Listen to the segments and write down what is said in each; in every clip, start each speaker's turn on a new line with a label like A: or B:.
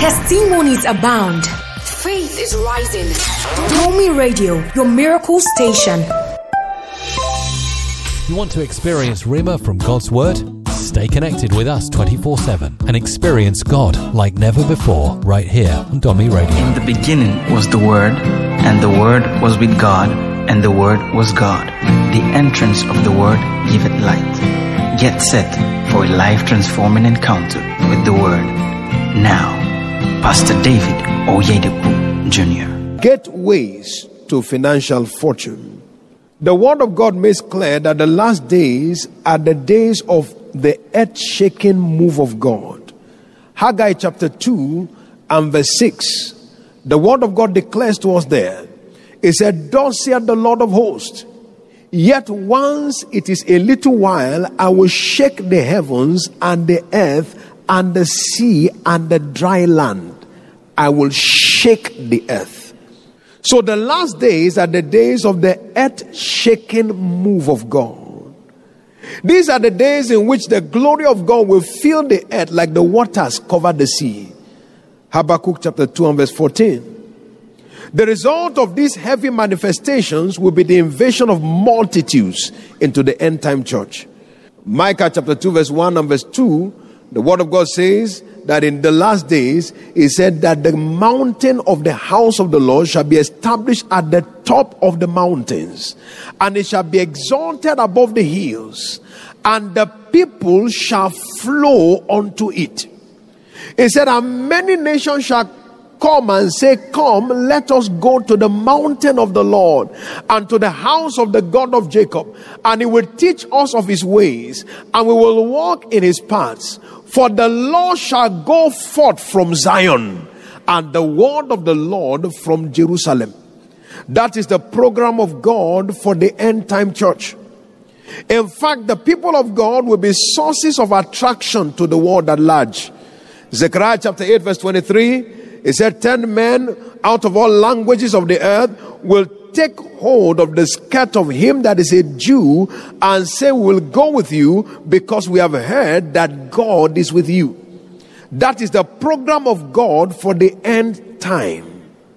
A: Testimonies abound.
B: Faith is rising.
A: Domi Radio, your miracle station.
C: You want to experience Rhema from God's Word? Stay connected with us 24/7 and experience God like never before right here on Domi Radio.
D: In the beginning was the Word, and the Word was with God, and the Word was God. The entrance of the Word giveth light. Get set for a life-transforming encounter with the Word. Now, Pastor David Oyedepo Jr.
E: Gateways to financial fortune. The Word of God makes clear that the last days are the days of the earth-shaking move of God. Haggai chapter 2 and verse 6. The Word of God declares to us there. It said, "Thus saith the Lord of hosts, yet once it is a little while, I will shake the heavens and the earth and the sea and the dry land. I will shake the earth." So the last days are the days of the earth-shaking move of God. These are the days in which the glory of God will fill the earth like the waters cover the sea. Habakkuk chapter 2 and verse 14. The result of these heavy manifestations will be the invasion of multitudes into the end time church. Micah chapter 2 verse 1 and verse 2, the Word of God says that in the last days, He said that the mountain of the house of the Lord shall be established at the top of the mountains, and it shall be exalted above the hills, and the people shall flow unto it. He said, and many nations shall come and say, "Come, let us go to the mountain of the Lord and to the house of the God of Jacob, and He will teach us of His ways, and we will walk in His paths. For the Lord shall go forth from Zion, and the word of the Lord from Jerusalem." That is the program of God for the end time church. In fact, the people of God will be sources of attraction to the world at large. Zechariah chapter 8 verse 23, it said, 10 men out of all languages of the earth will take hold of the skirt of him that is a Jew and say, "We will go with you because we have heard that God is with you." That is the program of God for the end time.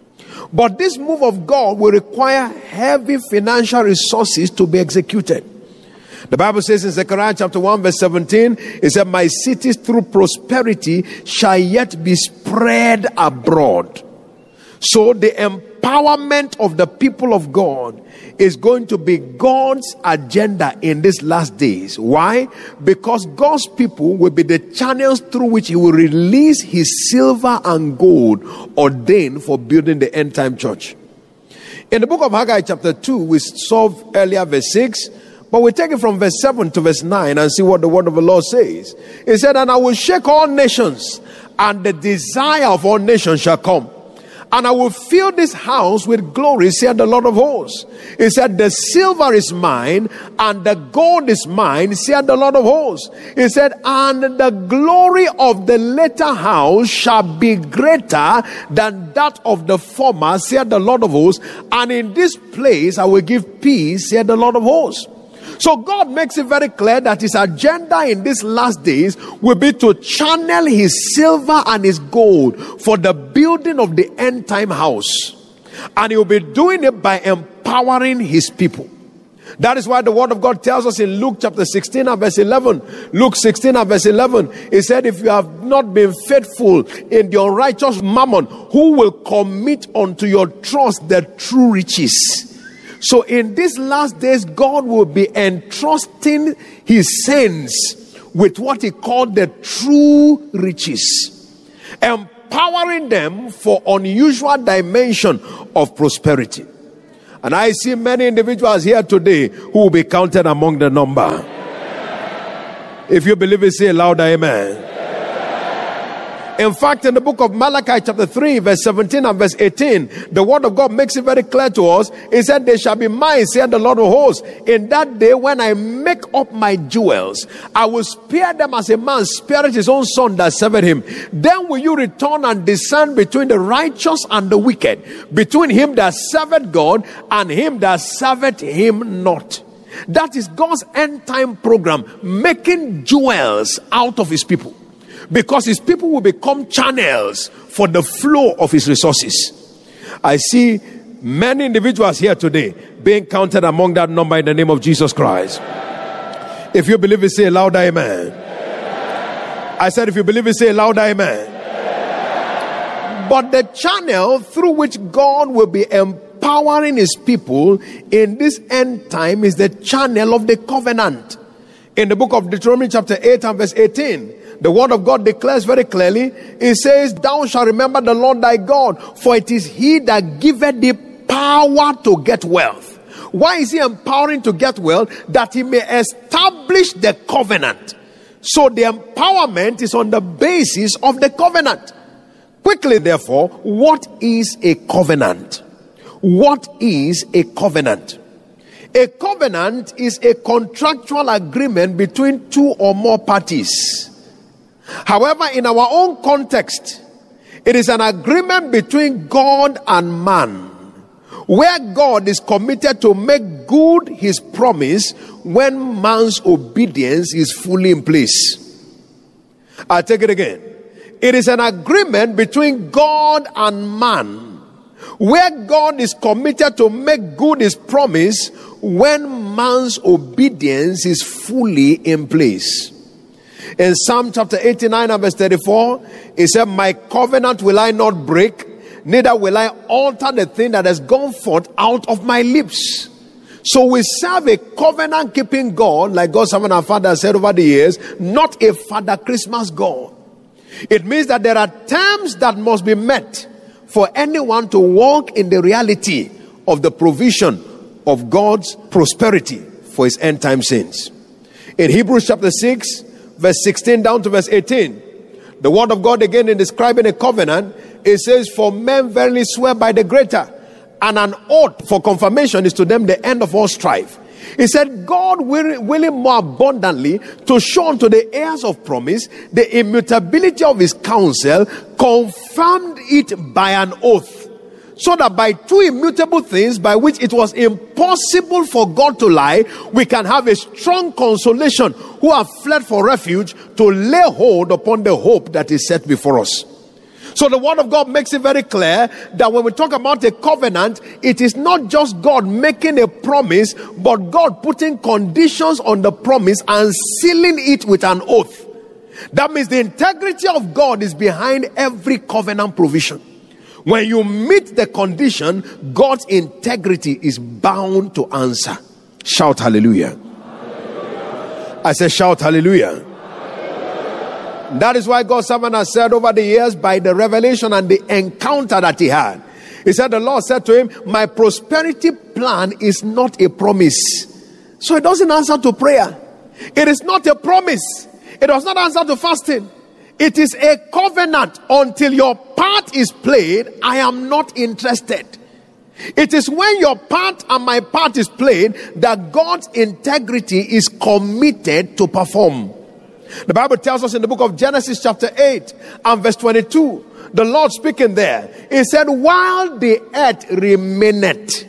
E: But this move of God will require heavy financial resources to be executed. The Bible says in Zechariah chapter 1 verse 17, it said, "My cities through prosperity shall yet be spread abroad." So the empowerment of the people of God is going to be God's agenda in these last days. Why? Because God's people will be the channels through which He will release His silver and gold ordained for building the end time church. In the book of Haggai chapter 2, we saw earlier verse 6, but we take it from verse 7 to verse 9 and see what the word of the Lord says. It said, "And I will shake all nations, and the desire of all nations shall come. And I will fill this house with glory, said the Lord of hosts." He said, "The silver is mine, and the gold is mine, said the Lord of hosts." He said, "And the glory of the latter house shall be greater than that of the former, said the Lord of hosts. And in this place I will give peace, said the Lord of hosts." So God makes it very clear that His agenda in these last days will be to channel His silver and His gold for the building of the end time house. And He will be doing it by empowering His people. That is why the Word of God tells us in Luke chapter 16 and verse 11. Luke 16 and verse 11. It said, "If you have not been faithful in the unrighteous mammon, who will commit unto your trust the true riches?" So in these last days, God will be entrusting His saints with what He called the true riches, empowering them for unusual dimension of prosperity. And I see many individuals here today who will be counted among the number. If you believe it, say louder, amen. In fact, in the book of Malachi chapter 3 verse 17 and verse 18, the word of God makes it very clear to us. It said, "They shall be mine, said the Lord of hosts, in that day when I make up my jewels. I will spare them as a man spareth his own son that serveth him. Then will you return and discern between the righteous and the wicked, between him that serveth God and him that serveth him not." That is God's end time program, making jewels out of His people. because his people will become channels for the flow of his resources. I see many individuals here today being counted among that number in the name of Jesus Christ. If you believe it, say a loud amen. I said, if you believe it, say a loud amen. But the channel through which God will be empowering his people in this end time is the channel of the covenant. In the book of Deuteronomy chapter 8 and verse 18, the word of God declares very clearly, it says, thou shalt remember the Lord thy God, for it is he that giveth thee power to get wealth. Why is he empowering to get wealth? That he may establish the covenant. So the empowerment is on the basis of the covenant. Quickly, therefore, what is a covenant? What is a covenant? A covenant is a contractual agreement between two or more parties. However, in our own context, it is an agreement between God and man, where God is committed to make good his promise when man's obedience is fully in place. I'll take it again. It is an agreement between God and man, where God is committed to make good his promise when man's obedience is fully in place. In Psalm chapter 89 and verse 34, it said, my covenant will I not break, neither will I alter the thing that has gone forth out of my lips. So we serve a covenant keeping God, like God's servant and father said over the years, not a Father Christmas God. It means that there are terms that must be met for anyone to walk in the reality of the provision of God's prosperity for his end time saints. In Hebrews chapter 6, verse 16 down to verse 18, the word of God again in describing a covenant, it says, for men verily swear by the greater, and an oath for confirmation is to them the end of all strife. He said, God willing more abundantly to show unto the heirs of promise the immutability of his counsel, confirmed it by an oath, so that by two immutable things by which it was impossible for God to lie, we can have a strong consolation who have fled for refuge, to lay hold upon the hope that is set before us. So the word of God makes it very clear that when we talk about a covenant, it is not just God making a promise, but God putting conditions on the promise and sealing it with an oath. That means the integrity of God is behind every covenant provision. When you meet the condition, God's integrity is bound to answer. Shout hallelujah. Hallelujah. I say shout hallelujah. That is why God's servant has said over the years, by the revelation and the encounter that he had, he said, the Lord said to him, my prosperity plan is not a promise. So it doesn't answer to prayer. It is not a promise. It does not answer to fasting. It is a covenant. Until your part is played, I am not interested. It is when your part and my part is played that God's integrity is committed to perform. The Bible tells us in the book of Genesis chapter 8 and verse 22, the Lord speaking there, he said, while the earth remaineth,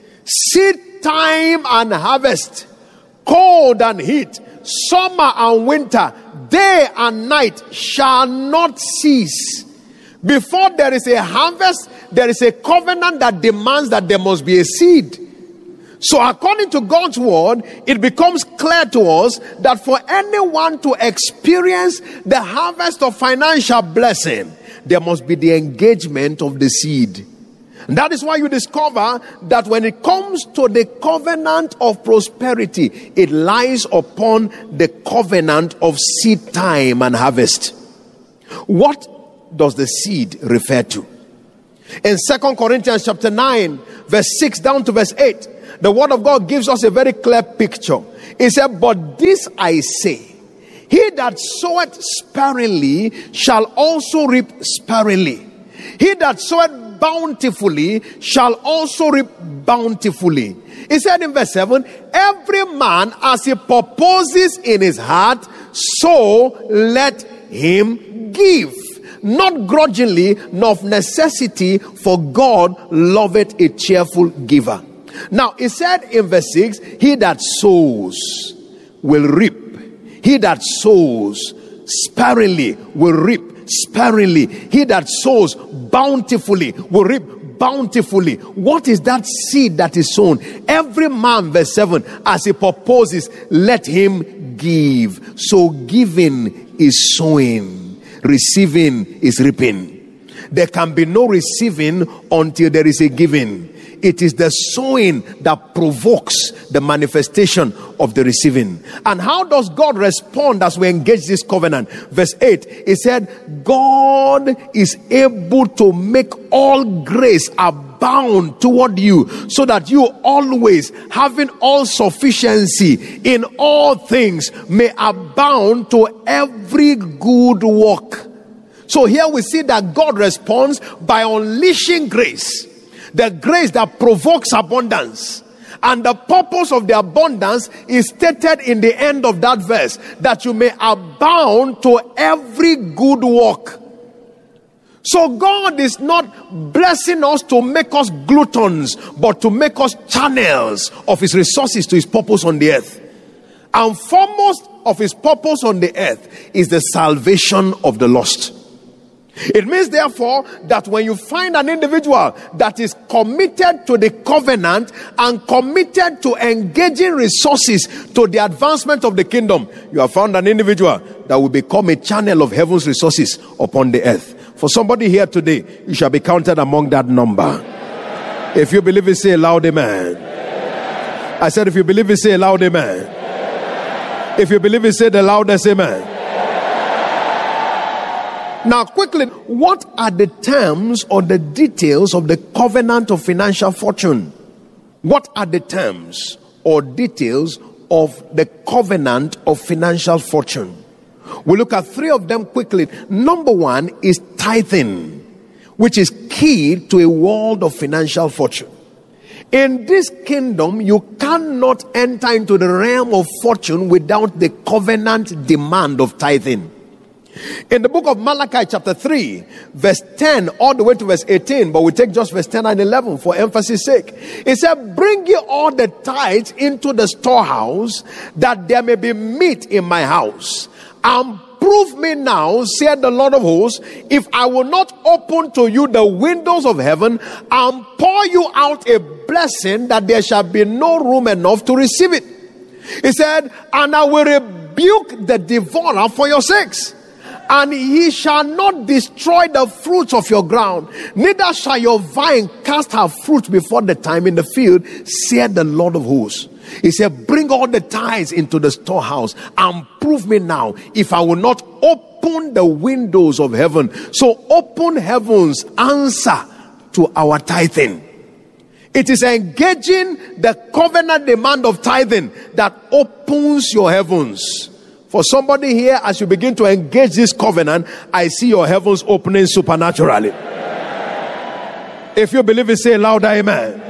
E: seed time and harvest, cold and heat, summer and winter, day and night shall not cease. Before there is a harvest, there is a covenant that demands that there must be a seed. So according to God's word, it becomes clear to us that for anyone to experience the harvest of financial blessing, there must be the engagement of the seed. And that is why you discover that when it comes to the covenant of prosperity, it lies upon the covenant of seed time and harvest. What does the seed refer to? In 2 Corinthians chapter 9, verse 6 down to verse 8, the word of God gives us a very clear picture. He said, but this I say, he that soweth sparingly shall also reap sparingly. He that soweth bountifully shall also reap bountifully. He said in verse 7, every man as he purposes in his heart, so let him give. Not grudgingly, nor of necessity, for God loveth a cheerful giver. Now, it said in verse 6, he that sows will reap. He that sows sparingly will reap sparingly. He that sows bountifully will reap bountifully. What is that seed that is sown? Every man, verse 7, as he proposes, let him give. So giving is sowing, receiving is reaping. There can be no receiving until there is a giving. It is the sowing that provokes the manifestation of the receiving. And how does God respond as we engage this covenant? Verse 8, it said, God is able to make all grace abound toward you, so that you always, having all sufficiency in all things, may abound to every good work. So here we see that God responds by unleashing grace. The grace that provokes abundance. And the purpose of the abundance is stated in the end of that verse, that you may abound to every good work. So God is not blessing us to make us gluttons, but to make us channels of his resources to his purpose on the earth. And foremost of his purpose on the earth is the salvation of the lost. It means, therefore, that when you find an individual that is committed to the covenant and committed to engaging resources to the advancement of the kingdom, you have found an individual that will become a channel of heaven's resources upon the earth. For somebody here today, you shall be counted among that number. If you believe it, say a loud amen. I said, if you believe it, say a loud amen. If you believe it, say the loudest amen. Now, quickly, what are the terms or the details of the covenant of financial fortune? What are the terms or details of the covenant of financial fortune? We'll look at three of them quickly. Number one is tithing, which is key to a world of financial fortune. In this kingdom, you cannot enter into the realm of fortune without the covenant demand of tithing. In the book of Malachi chapter 3, verse 10 all the way to verse 18, but we take just verse 10 and 11 for emphasis sake. It said, bring ye all the tithes into the storehouse, that there may be meat in my house. And prove me now, said the Lord of hosts, if I will not open to you the windows of heaven and pour you out a blessing, that there shall be no room enough to receive it. He said, and I will rebuke the devourer for your sakes. And he shall not destroy the fruits of your ground, neither shall your vine cast her fruit before the time in the field, said the Lord of hosts. He said, bring all the tithes into the storehouse and prove me now if I will not open the windows of heaven. So open heaven's answer to our tithing. It is engaging the covenant demand of tithing that opens your heavens. For somebody here, as you begin to engage this covenant, I see your heavens opening supernaturally. If you believe it, say louder amen.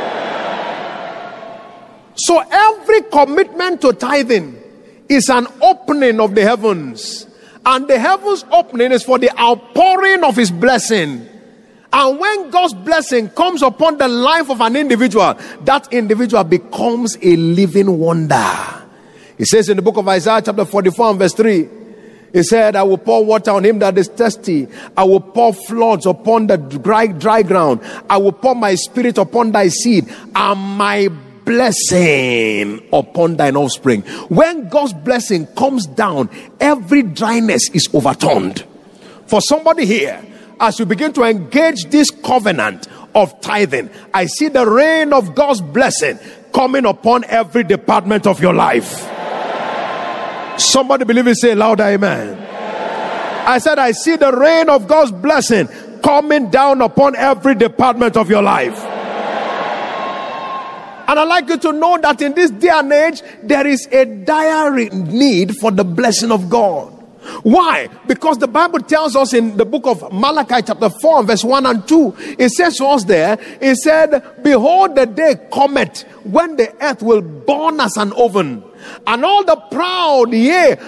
E: So every commitment to tithing is an opening of the heavens. And the heavens opening is for the outpouring of his blessing. And when God's blessing comes upon the life of an individual, that individual becomes a living wonder. He says in the book of Isaiah chapter 44 and verse 3, he said, I will pour water on him that is thirsty. I will pour floods upon the dry ground. I will pour my spirit upon thy seed and my blessing upon thine offspring. When God's blessing comes down, every dryness is overturned. For somebody here, as you begin to engage this covenant of tithing, I see the rain of God's blessing coming upon every department of your life. Somebody believe it, say louder amen. I said, I see the rain of God's blessing coming down upon every department of your life. And I'd like you to know that in this day and age, there is a dire need for the blessing of God. Why? Because the Bible tells us in the book of Malachi chapter 4 verse 1 and 2, it says to us there, it said, behold, the day cometh when the earth will burn as an oven, and all the proud, yea,